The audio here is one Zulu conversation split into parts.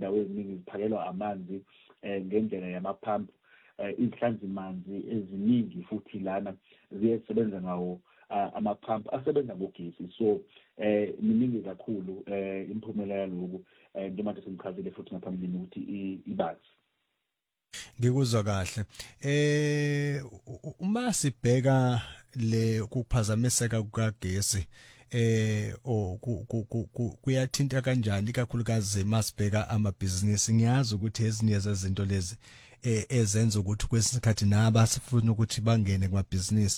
indawo eziningi ziphakelwa amanzi ngendlela yamaphampu. Izihlanzimanzi eziningi futhi lana ziyasebenza ngawo amaphampu asebenza ngogesi. So miningi kakhulu imiphumela yaloku njengoba sengichazile futhi ngaphambilini ukuthi ibanzi. Ngikuzwa kahle. Uma sibheka le kuphazamiseka kukagesi kuyathinta kanjani kakhulukazi masibheka amabhizinisi? Ngiyazi ukuthi ezinye zezinto lezi ezenza ukuthi kwesikhathi nabasifuna ukuthi bangene kumabhizinisi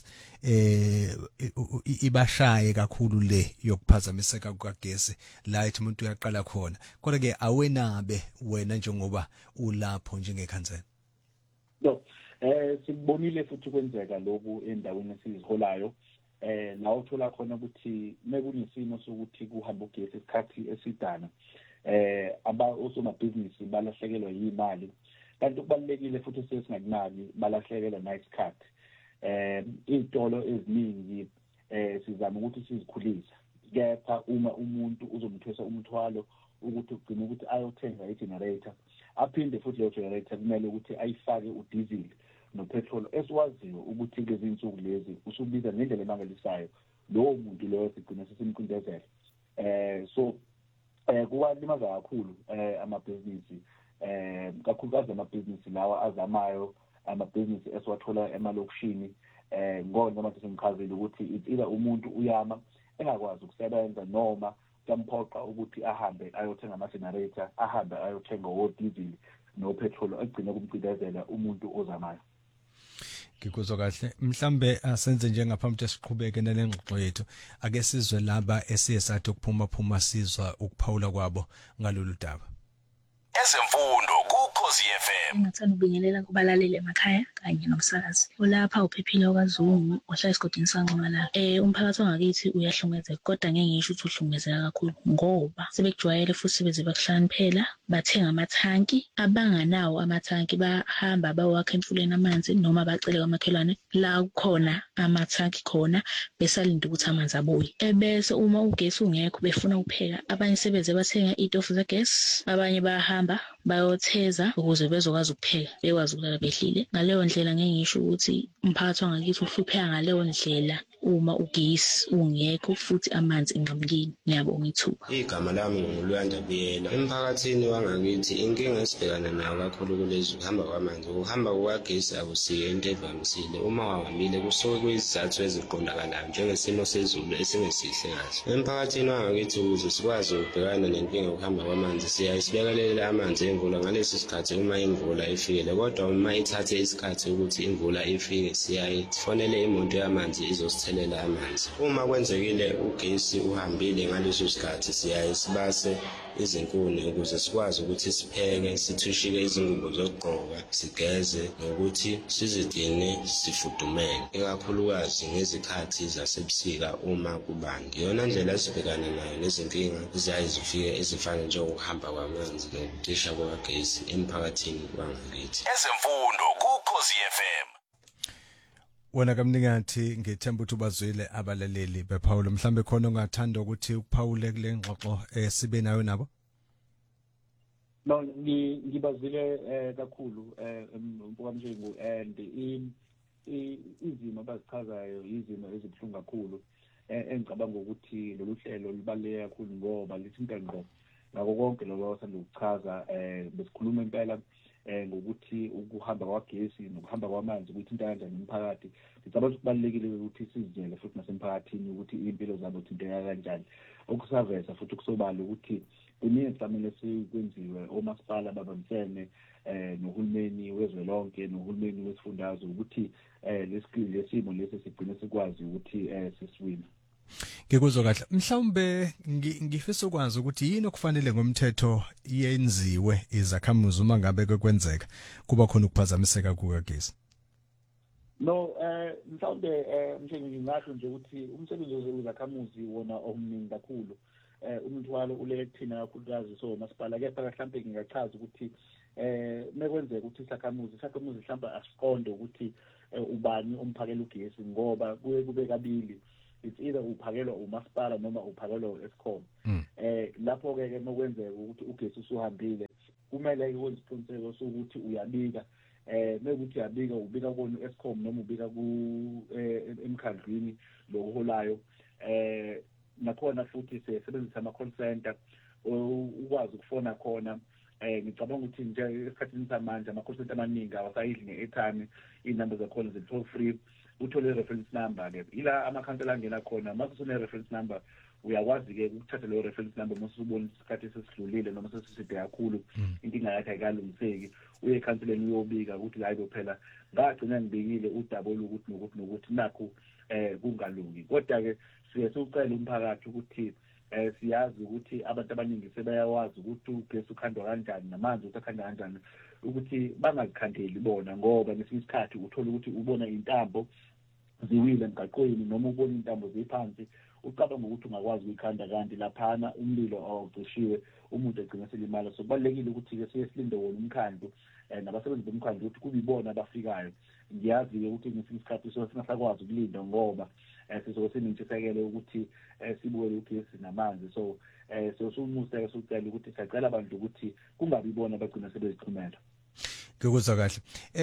ibashaye kakhulu le yokuphazamiseka kukagesi la ethi umuntu uyaqala khona. Kodwa ke awenabe wena njengoba ulapho njengekhansela. No, sikubonile futhi kwenzeka lokhu endaweni esiziholayo. La uthola khona ukuthi mekunesimo sokuthi kuhamba ugesi isikhathi esidana osomabhizinisi balahlekelwa yimali, kanti kubalulekile futhi sesingakunaki balahlekelwa nayisikhathi. Izitolo eziningi sizama ukuthi sizikhulisa, kepha uma umuntu uzomthwesa umthwalo ukuthi ugcina ukuthi ayothenga igenerator, aphinde futhi leyo generator kumele ukuthi ayifake udizili nopetrol esiwaziyo ukuthi lezi insuku lezi usubiza ngendlela emangalisayo. Lowo muntu loyo sigcina sesimqindezela. So kuwalimaza kakhulu amabhizinisi, kakhulukazi amabhizinisi lawa azamayo, amabhizinisi esiwathola emalokishini, njengoba sengichazile ukuthi either umuntu uyama engakwazi ukusebenza noma kuyamphoqa ukuthi ahambe ayothenga ama-generator, ahambe ayothenga odizili nopetrol, agcine kumcindezela umuntu ozamayo. Ngikuzwa kahle. Mhlambe asenze njengaphambi esiqhubeke nalengxoxo yethu, ake sizwe laba esiye sathi ukuphuma sizwa ukuphawula kwabo ngalolu daba. Ezemfundo kuKhosi FM. Ngingathanda ukubingelela kubalaleli emakhaya kanye nomsakazi. Olapha uphephile okaZungu ohlala esigodini sangqala. Umphakathi wangakithi uyahlungezeka, kodwa ngeke ngisho ukuthi uhlungezeka kakhulu ngoba sebekujwayele futhi sebeze bakuhlaniphela, bathenga amathanki, abanganawo amathanki bahamba bawakha emfuleni amanzi noma bacele kwamakhelwane la kukhona amathanki khona besalinda ukuthi amanzi abuye. Ebese uma ugesi ungekho befuna ukupheka, abanye sebeze bathenga itofu zegas, abanye bahamba bayotheza ukuze bezokwazi ukupheka, bekwazi ukulala behlile. Ngaleyo ndlela ngeke ngisho ukuthi umphakathi wangakithi uhlupheka ngaleyo ndlela uma ugesi ungekho futhi amanzi enqamukini. Ngiyabonga ithuba. Igama lami nguluyanda Biyela. Emphakathini wangakithi inkinga esibhekana nayo kakhulu kulezi ukuhamba kwamanzi. Ukuhamba kukagesi akusiyo into evamisile. Uma wawamile kusuke kuyizathu eziqondakalayo njengesimo sezulu esingesihle kahle. Emphakathini wangakithi ukuze sikwazi ukubhekana nenkinga yokuhamba kwamanzi siyayisibekelela amanzi emvula ngalesi sikhathi uma imvula ifikile. Kodwa uma ithathe isikhathi ukuthi imvula ifike siyaye sifonele imoto yamanzi izosithelela amanzi. Uma kwenzekile ugesi uhambile ngaleso sikhathi siyaye sibase izinkuni ukuze sikwazi ukuthi sipheke, sithushike izingubo zokugqoka, sigeze nokuthi sizigcine sifudumele, ikakhulukazi ngezikhathi zasebusika uma kubanda. Iyona ndlela esibhekana nayo nezinkinga ziyaye zifike ezifana njengokuhamba kwamanzi nokucisha kwagesi emphakathini wangakithi. Ezemfundo kuKhosi FM. Wona kamningathi ngithemba ukuthi ubazwile abalaleli bePaulo. Mhlambe khona ungathanda ukuthi uPaul kule ngxoxo sibe nayo nabo? No, ngibazile kakhulu mpokamshengu, and izimo abazichazayo izimo ezibuhlungu kakhulu. Engicabanga ukuthi lolu hlelo libaluleke kakhulu ngoba lithinta ngqo ngakho konke lokho asanda ukuchaza. Besikhuluma impela ngokuthi ukuhamba kwagesi nokuhamba kwamanzi kuthinta kanjani umphakathi. Ngicabanga ukuthi kubalulekile ukuthi sizitshele futhi nasemphakathini ukuthi impilo zabo zithinteka kanjani. Okusaveza futhi kusobala ukuthi kuningi kufanele sikwenziwe, omasipala babambisene nohulumeni wezwe nohulumeni wesifundazwe ukuthi lesimo lesi sigcine sikwazi ukuthi sisiwina. Ngikuzwa kahle. Mhlawumbe ngifisa ukwazi ukuthi yini okufanele ngomthetho yenziwe izakhamuzi uma ngabe kwenzeka kuba khona ukuphazamiseka kukagesi. No, mhlawumbe ngingasho nje ukuthi umsebenzi wezakhamuzi wona omningi kakhulu. Umthwalo uleke kuthina kakhulukazi so masipala, kepha mhlawumbe ngingachaza ukuthi mekwenzeka ukuthi isakhamuzi mhlawumbe asiqonde ukuthi ubani umphakela ugesi, ngoba kuye kube kabili. It's either uphakelwa umasipala noma uphakelwa Eskom. Lapho ke mekwenzeka ukuthi ugesi usuhambile, kumele ukwenza isiqiniseko sokuthi uyabika mekuthi uyabika ubika kona Eskom noma ubika ku emkhandlwini lokuholayo nakhona futhi sesebenzisa ama call center ukwazi ukufona khona ngicabanga ukuthi nje esikhathini samanje ama call center amaningi awasayidli nge-airtime inumber zakhona zi-toll free uthole reference number ke ila amakhansela angena khona mase sone reference number uyakwazi ke ukuthatha leyo reference number mase ubona isikhathi sesidlulile noma sesiside kakhulu inkinga yakhe ayikalungiseki uye ekhanseleni uyobika ukuthi la izophela ngagcina ngibikile udouble ukuthi nakho kungalungi kodwa ke siye sicela umphakathi ukuthi siyazi ukuthi abantu abaningi sebayawazi ukuthi ugesi ukhandwa kanjani namanzi uthakhandwa kanjani ukuthi bangazikhandeli bona ngoba ngesinye isikhathi uthola ukuthi ubona intambo ziwile emgaqweni noma ubona intambo ziphansi ucabanga ukuthi ungakwazi ukuyikhanda kanti laphana umlilo awucishiwe umuntu egcina selimala so kubalekile ukuthi ke siyesilinde wona umkhandlu nabasebenzi bomkhandlu ukuthi kubibona abafikayo ngiyazi ukuthi ngesinye isikhathi singasakwazi ukulinda ngoba sizobe sinentshisekelo ukuthi sibukele ugesi namanzi so sosumuseke sokucela ukuthi sicela abantu ukuthi kungabibona bagcina sebezixhumela Ngikuzwa kahle.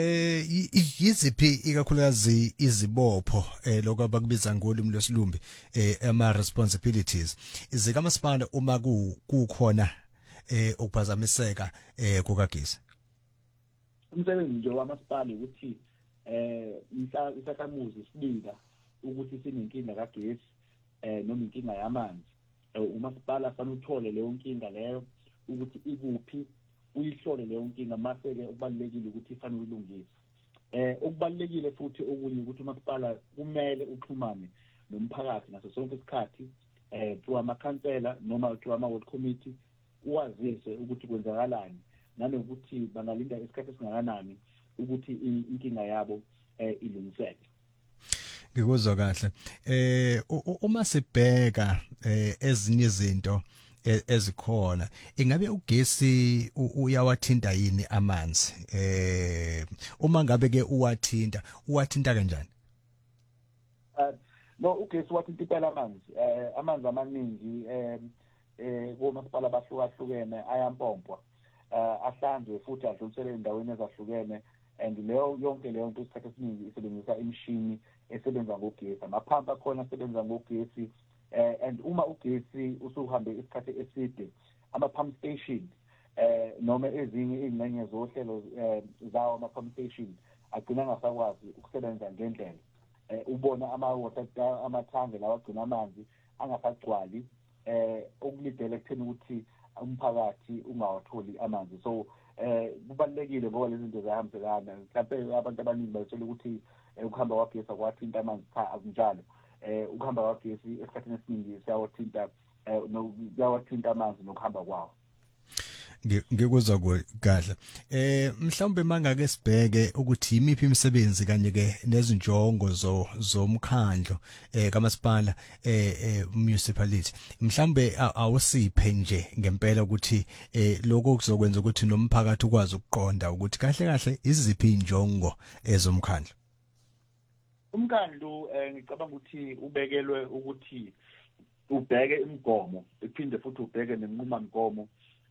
Yiziphi ikakhulukazi izibopho lokho abakubiza ngolimi lwesilumbi ama responsibilities zikamasipala uma kukhona ukuphazamiseka kukagesi? Umsebenzi nje wamasipala ukuthi isakhamuzi sibika ukuthi sinenkinga kagesi noma inkinga yamanzi umasipala fanele uthole leyo nkinga leyo ukuthi ikuphi uyihlole leyo nkinga mase ke ukubalekile ukuthi ifanele ulungise okubalekile futhi okunye ukuthi umasipala kumele uxhumane nomphakathi naso sonke isikhathi through amakhansela noma through ama ward committee uwazise ukuthi kwenzakalani nanokuthi bangalinda isikhathi esingakanani ukuthi inkinga yabo ilungiseke. Ngikuzwa kahle. Uma sibheka ezinye izinto ezikhona ingabe ugesi uyawathinta yini amanzi uma ngabe ke uwathinta kanjani? No ugesi wathinta impela amanzi amaningi komasipala bahlukahlukene ayampompwa ahlanzwe futhi adluliselwe endaweni ezahlukene and leyo yonke leyo nto isikhathi esiningi isebenzisa imishini esebenza ngogesi amaphampa akhona asebenza ngogesi and uma ugesi usuhambe isikhathi eside ama-pump station noma ezinye izingxenye zohlelo zawo ama-pump station agcina angasakwazi ukusebenza ngendlela ubona amathange lawa agcina amanzi angasagcwali okulidela ekutheni ukuthi umphakathi ungawatholi amanzi so kubalekile ngoba lezi zinto ziyahambiselana mhlawumbe abantu abaningi bayitshela ukuthi ukuhamba kwagesi akwathinta amanzi cha akunjalo ukuhamba kwagesi esikhathini esiningi siyawathinta amanzi nokuhamba kwawo. Ngikuzwa kahle. Mhlawumbe mangake sibheke ukuthi imiphi imisebenzi kanye ke nezinjongo zomkhandlo kamasipala municipality. Mhlawumbe awusiphe nje ngempela ukuthi lokho kuzokwenza ukuthi nomphakathi ukwazi ukuqonda ukuthi kahle iziphi injongo ezomkhandlo. Umkhandlu ngicabanga ukuthi ubekelwe ukuthi ubheke imigomo iphinde futhi ubheke nenqumamigomo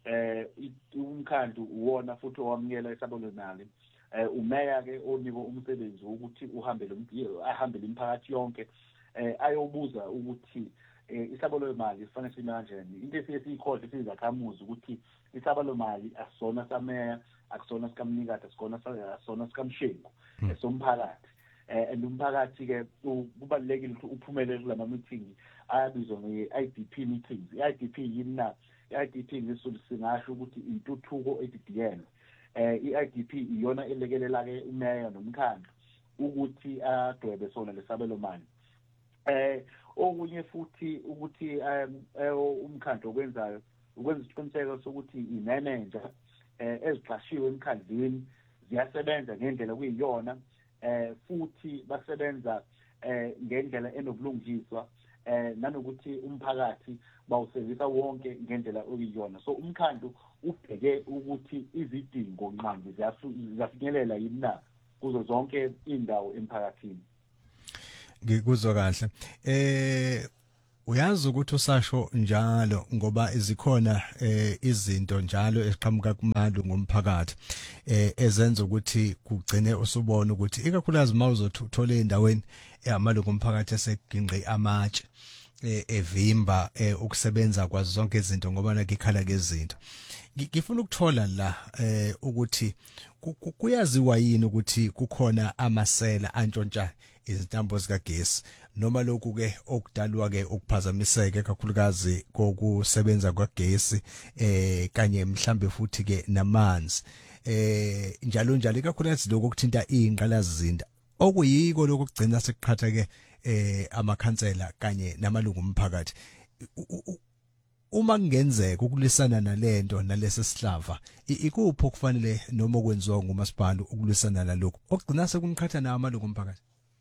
umkhandlu uwona futhi owamukela isabelomali umeya ke onike umsebenzi ukuthi ahambele imiphakathi yonke ayobuza ukuthi isabelomali sifanele sime kanjani into esiyikhohle sizakhamuzi ukuthi isabelomali asona sameya akusona sikamnikati asona sikamshengu somphakathi and umphakathi ke kubalekile ukuthi uphumelele kulama meeting ayabizwa nge-IDP meetings i-IDP yini na i-IDP ngisho singasho ukuthi intuthuko edidiyelwe i-IDP iyona elekelela ke umeya nomkhandlu ukuthi adwebe sona lesabelomali okunye futhi ukuthi umkhandlu okwenzayo ukwenza isiqiniseko sokuthi i-manager eziqashiwe emkhandlwini ziyasebenza ngendlela kuyiyona futhi basebenza ngendlela enobulungiswa nanokuthi umphakathi bawusevisa wonke ngendlela okuyiyona so umkhandlu ubheke ukuthi izidingo nqambi ziyafinyelela yini na kuzo zonke indawo emphakathini. Ngikuzwa kahle. uyazi ukuthi usasho njalo ngoba izikhona izinto njalo eziqhamuka kumalungu omphakathi ezenza ukuthi kugcine usubona ukuthi ikakhulukazi mawuzothola endaweni yamalungu omphakathi eseginqe amatshe evimba ukusebenza kwazo zonke izinto ngoba nakikhala ngezinto. Ngifuna ukuthola la ukuthi kuyaziwa yini ukuthi kukhona amasela antshontsha izintambo zikagesi noma lokhu ke okudalwa ke ukuphazamiseka kakhulukazi kokusebenza kwagesi kanye mhlambe futhi ke namanzi njalo njalo ikakhulukazi lokho okuthinta ingqalazizinda okuyiko lokho kugcina sekuqhatha ke amakhansela kanye namalungu omphakathi. Uma kungenzeka ukulisana nalento nalesi sihlava ikuphi okufanele noma okwenziwa ngumasipala ukulwisana nalokho okugcina sekuniqhatha nawo amalungu omphakathi?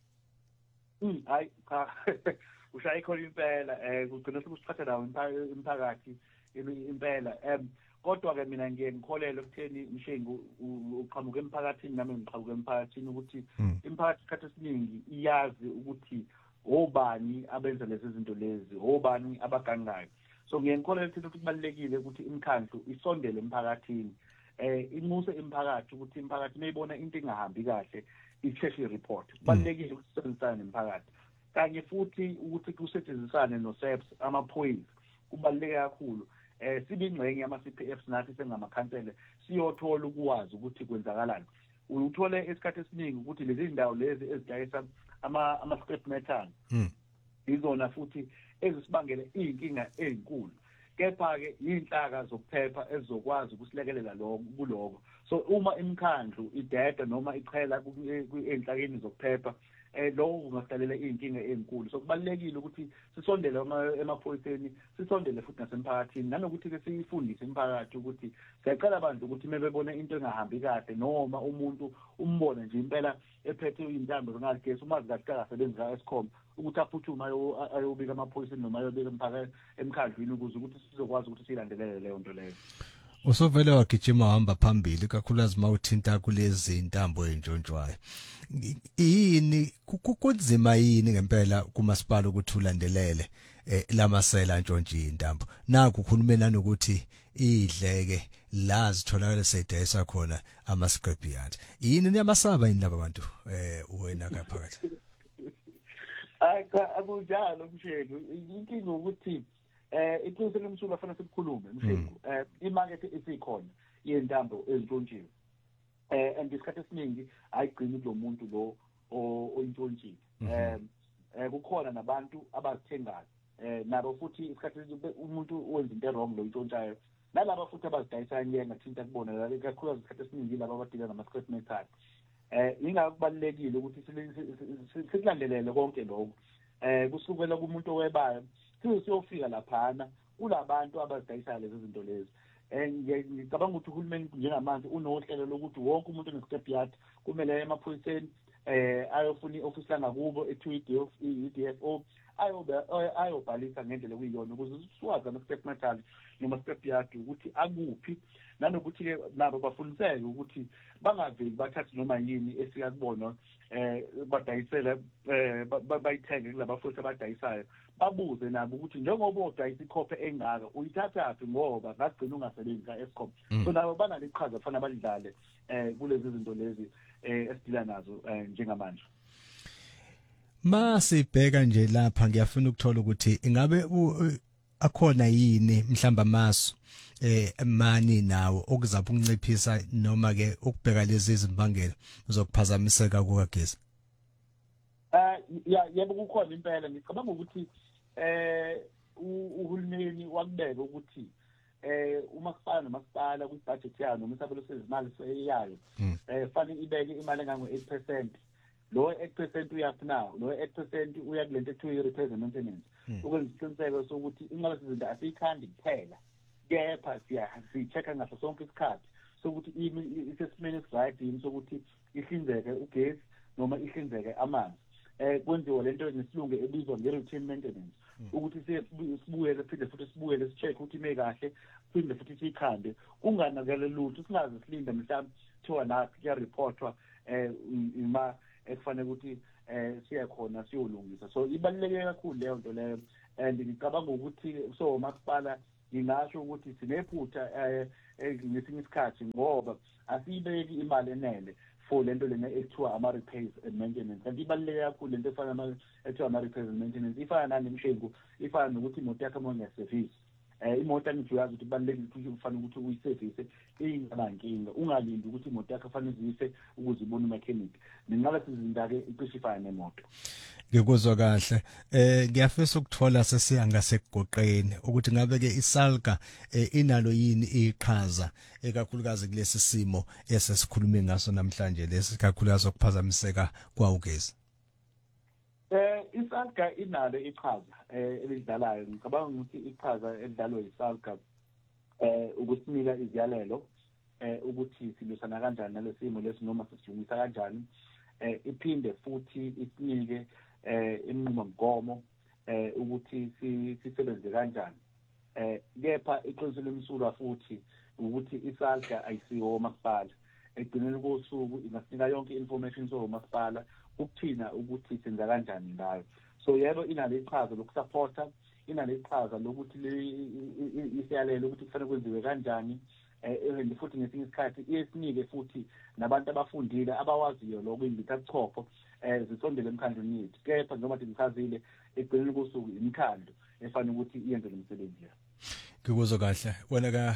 Hayi cha ushaya khona impela kugcina sekusiqhatha nawo imphakathi impela kodwa ke mina ngiyekholelwa ekutheni Mshengu uqhamuka emphakathini nami ngiqhamuka emphakathini ukuthi imphakathi isikhathi esiningi iyazi ukuthi obani abenza lezi zinto lezi obani abagangayo. So ngiyekholelwa ukuthi kubalekile ukuthi imkhandlu isondele emphakathini inxuse imphakathi ukuthi imphakathi mayibona into engahambi kahle i-check report. Kubalekile ukuthi sisebenzisane nemphakathi kanye futhi ukuthi kusetshenzisane no-SAPS amaphoyisa kubaleke kakhulu. Sibingxenye yama-CPF nathi sengamakhansela siyothola ukwazi ukuthi kwenzakalani. Uthole isikhathi esiningi ukuthi lezi ndawo lezi ezidayisa ama-scrap metal izona futhi ezisibangele inkinga ezinkulu. Kepha ke inhlaka zokuphepha ezizokwazi ukusilekelela kuloko. So uma imkhandlu ideda noma ichela enhlakeni zokuphepha lo ungasidalela inkinga ezinkulu. So kubalekile ukuthi sisondele emaphoyiseni sisondele futhi nasemphakathini nanokuthi ke sifundise imphakathi ukuthi siyacela abantu ukuthi mebebona into engahambi kahle noma umuntu umbone nje impela ephethe izintambo zingagesi umazi kahle akasebenzi ka-Eskom ukuthi aphuthuma ayobika amaphoyiseni noma ayobika emkhandlwini ukuze ukuthi sizokwazi ukuthi silandelele leyo nto leyo. Usovele wagijima wahamba phambili kakhulukazi mawuthinta kulezi intambo entshontshwayo. Yini kunzima yini ngempela kumasipala ukuthi ulandelele lamasela antshontsha intambo? Naku ukhulumela nokuthi idleke la zitholakala seyidayisa khona ama-scrap yard. Yini niyamasaba yini laba bantu wena kaphakathi? Akunjalo Mshengu. Inkinga ukuthi iqiniso lemsulwa fanele sikhulume Mshengu. Imarket isikhona yentambo ezintshontshiwe. And isikhathi esiningi ayigcini lo muntu lo oyintshontshiwe. Kukhona nabantu abazithengayo. Nabo futhi isikhathi umuntu wenza into wrong lo intshontshayo. Nalabo futhi abazidayisa ngeke ngathinta kubona la kakhulu isikhathi esiningi laba abadila nama-scrap metal. Ingakubalekile ukuthi sikulandelele konke lokho. Kusukela kumuntu owebayo siyofika laphana kulabantu abazidayisa lezi zinto lezi. Ngicabanga ukuthi uhulumeni njengamanje unohlelo lokuthi wonke umuntu onescrap yard kumele emaphoyiseni ayofuna i-office langakubo e-DFO ayobhalisa ngendlela kuyiyona ukuze sikwazi ama-scrap metal noma scrap yard ukuthi akuphi nanokuthi ke nabo bafundiseke ukuthi bangaveli bathathe noma yini esikakubona badayisela bayithenge kulaba futhi abadayisayo babuze nabo ukuthi njengoba udayisa ikhophe engaka uyithathaphi ngoba ngagcina ungasebenzi ka-Eskom. So nabo banale iqhaza kufanele balidlale kulezi zinto lezi esidila nazo njengamanje. Masibheka nje lapha ngiyafuna ukuthola ukuthi ingabe akhona yini mhlamba masu mani nawo okuzapha ukunciphisa noma ke ukubheka lezi izimbangela zokuphazamiseka kukagesi? Yebo kukhona impela. Ngicabanga ukuthi uhulumeni wakubeka ukuthi uma kufana nomasipala kwi-budget yayo noma isabelo sezimali yayo fanele ibeke imali engango-8%. Lo 8% uyathi now lo 8% uya kulento ethiwa i-repairs and maintenance ukwenza isiqiniseko sokuthi inqala sizinto asiyikhandi kuphela kepha siya-check-a ngaso sonke isikhathi sokuthi isesimeni right yini sokuthi ihlinzeke ugesi noma ihlinzeke amanzi. Kwenziwa lento nesilungu ebizwa nge-routine maintenance ukuthi sibuyele phinde futhi sibuyele si-check ukuthi ime kahle phinde futhi siyikhande kunganakele lutho singaze silinde mhlawumbe kuthiwa nathi kuyareportwa ima ekufanele ukuthi siya khona siyolungisa. So ibaluleke kakhulu leyo nto leyo and ngicabanga ukuthi so masipala ngingasho ukuthi sinephutha ngesinye isikhathi ngoba asiyibeki imali enele for lento lena ekuthiwa ama-repairs and maintenance. Kanti ibaluleke kakhulu lento efana ekuthiwa ama-repairs and maintenance ifana nanemshengu, ifana nokuthi imoto yakho uma ungasevisi. Imoto angithi uyazi ukuthi ibalulekile ukuthi ufanele ukuthi uyisevise inganankinga, ungalindi ukuthi imoto yakho fanele uzife ukuze ibone umechanic. Ngingabe sizinda-ke icishe ifana nemoto. Ngikuzwa kahle. Ngiyafisa ukuthola sesiyangasekugoqeni ukuthi ngabe ke iSALGA inalo yini iqhaza ekakhulukazi kulesi simo esesikhuluma ngaso namhlanje lesi kakhulukazi okuphazamiseka kwaugesi. iSALGA inalo iqhaza elidlalayo. Ngicabanga ukuthi iqhaza elidlalwa iSALGA ukusinika iziyalelo ukuthi silwisana kanjani nalesimo lesi noma sisilungisa kanjani. Iphinde futhi isinike inqubomgomo ukuthi sisebenze kanjani. Kepha iqiniso lemsulwa futhi ukuthi iSALGA ayisiwo masipala. Ekugcineni kosuku ingasinika yonke information so masipala ukuthina ukuthi senza kanjani ngayo. So yebo inale iqhaza lokusupporta, inale iqhaza lokuthi isiyalelo ukuthi kufanele kwenziwe kanjani. Futhi ngesinye isikhathi iyesinike futhi nabantu abafundile abawaziyo lokho ingithakuchopho zisondele emkhandlweni yethu. Kepha noma ngichazile ekugcineni kosuku imikhandlo efanele ukuthi iyenze lo msebenzi. Ngikuzwa kahle. Wena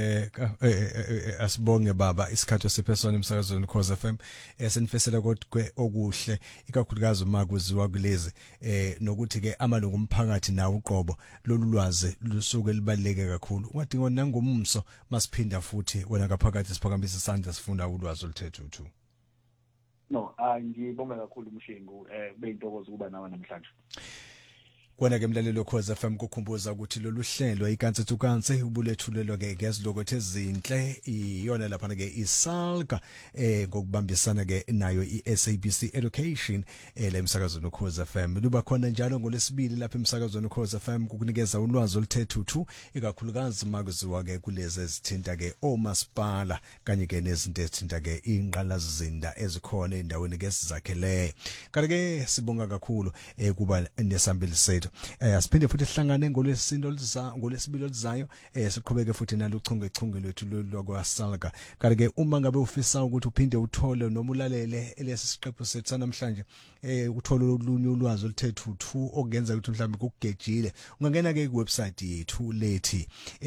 asibonge baba isikhathi sephesona emsakazweni Khoza FM esenifesela kodwa okuhle ikakhulukazi uma kuziwa kulezi nokuthi ke amalungu omphakathi nawo uqobo lolu lwazi lusuke libaleke kakhulu. Ungadinga nangomumso masiphinda futhi wena ngaphakathi siphakamisa isandla sifunda ulwazi oluthethu tu. No, ngibonga kakhulu Mshengu beyintokozo kuba nawe namhlanje. Kona ke mlalelo Khoza FM kukhumbuza ukuthi lolu hlelo ikansi tukansi ubulethulelwa ke ngezilokothe ezinhle iyona lapha ke iSALGA ngokubambisana ke nayo iSABC Education emsakazweni Khoza FM. Luba khona njalo ngolesibili lapha emsakazweni Khoza FM kukunikeza ulwazi oluthethu ikakhulukazi makuziwa ke kulezi ezithinta ke omasipala kanye ke nezinto ezithinta ke ingqalazizinda ezikhona endaweni ke sizakhele. Kanti ke sibonga kakhulu kuba nesambili sethu. Asiphinde futhi sihlangane ngolesibili olizayo siqhubeke futhi nalo uchungechunge lwethu lokwaSALGA. Kanti ke uma ngabe ufisa ukuthi uphinde uthole noma ulalele lesi siqephu sethu namhlanje uthole olunye ulwazi oluthethu okungenza ukuthi mhlawumbe kugejile ungangena ke kuwebsite yethu lethi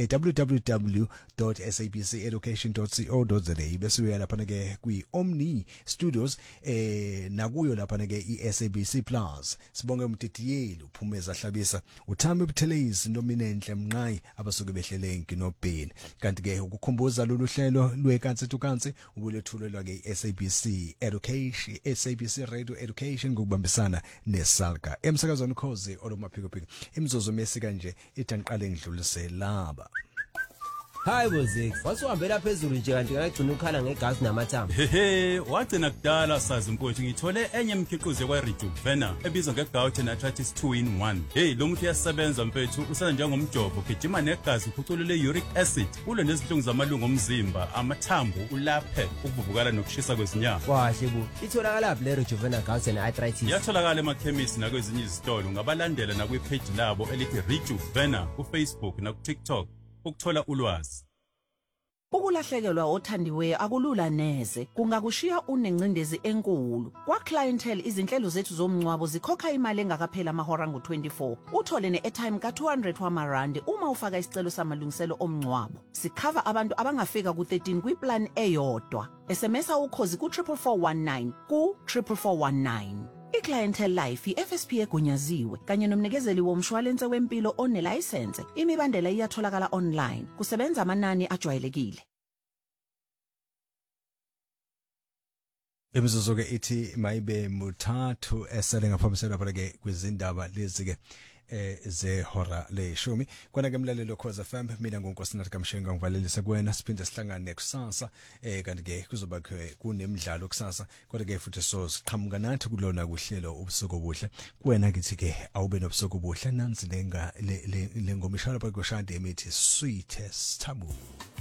www.sabceducation.co.za bese uya lapha ke kwi-Omni Studios nakuyo lapha ke iSABC Plus. Sibonge umdidiyeli uphumeza hlabisa uThami Buthelezi noMinenhle Mnqayi abasuke behlele eNkinobheni. Kanti ke ukukhumbuza lolu hlelo lwekansi tukansi ubulethulelwa ke iSABC Education, SABC Radio Education ngokubambisana neSALGA emsakazweni Khozi olumaphikophiko. Imizozo mesika nje ithanqale ngidlulise laba. Hayi boze, wasuhambela phezulu nje kanti ngagcina ukhala ngegas namathambo. Hehe, wagcina kudala sazi mfowethu ngithole enye imikhiqizo kwa Rejuvener ebizwa ngeGout Nitritis 2-in-1. Hey, lo muthi uyasebenza mfowethu, usana njengomjovo, gijima negazi uphuculule uric acid, ulwe nezinhlungu zamalungu omzimba, amathambo ulaphe ukuvuvukala nokushisa kwezinyama. Kahle bu, itholakala le Rejuvener Gout Nitritis. Yatholakala emakhemisi nakwezinye izitolo ngabalandela nakwi-page labo elithi Rejuvener kuFacebook nakuTikTok. Ukuthola ulwazi. Ukulahlekelwa othandiweyo akulula neze, kungakushiya unencindezi enkulu. Kwa clientele izinhlelo zethu zomncwabo zikhokha imali engakaphela amahora ngo-24. Uthole ne-airtime ka-200 wamarandi uma ufaka isicelo samalungiselo omncwabo. Sikhava abantu abangafika ku-13 kwiplan eyodwa. SMS-a ukhozi ku-44419 ku-44419. iClientele Life iFSP egunyaziwe kanye nomnikezeli womshwalense wempilo onelicense. Imibandela iyatholakala online. Kusebenza amanani ajwayelekile. Imizuzu ke ithi mayibe muthathu esele ngaphambilelo lapha ke kwizindaba lezi ke zehora leshumi. Kona ke mlalelo Khoza FM, mina ngoNkosinathi Kamshenga ngivalelise kuwena siphinde sihlangane kusasa kanti ke kuzoba kunemidlalo kusasa kodwa ke futhi so siqhamuka nathi kulona kuhlelo ubusuku obuhle. Kuwena ngithi ke awube nobusuku obuhle nansi lengoma ishaya lapha kweshade emithi Sweetest Taboo.